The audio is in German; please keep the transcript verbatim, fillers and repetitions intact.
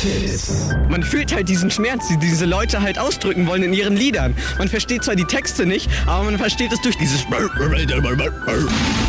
Kids. Man fühlt halt diesen Schmerz, die diese Leute halt ausdrücken wollen in ihren Liedern. Man versteht zwar die Texte nicht, aber man versteht es durch dieses